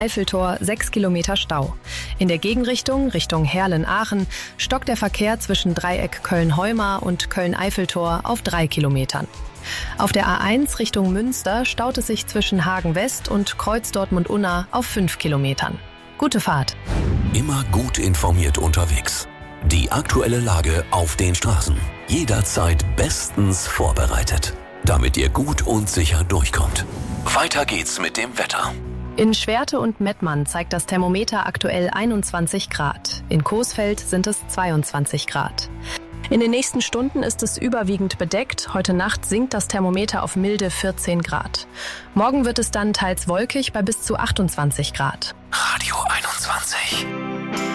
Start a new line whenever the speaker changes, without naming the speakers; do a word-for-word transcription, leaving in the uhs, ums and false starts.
Eiffeltor sechs Kilometer Stau. In der Gegenrichtung, Richtung Herlen-Aachen, stockt der Verkehr zwischen Dreieck Köln-Heumar und Köln-Eiffeltor auf drei Kilometern. Auf der A eins Richtung Münster staut es sich zwischen Hagen-West und Kreuz Dortmund-Unna auf fünf Kilometern. Gute Fahrt.
Immer gut informiert unterwegs. Die aktuelle Lage auf den Straßen. Jederzeit bestens vorbereitet, damit ihr gut und sicher durchkommt. Weiter geht's mit dem Wetter.
In Schwerte und Mettmann zeigt das Thermometer aktuell einundzwanzig Grad. In Coesfeld sind es zweiundzwanzig Grad. In den nächsten Stunden ist es überwiegend bedeckt. Heute Nacht sinkt das Thermometer auf milde vierzehn Grad. Morgen wird es dann teils wolkig bei bis zu achtundzwanzig Grad.
Radio einundzwanzig.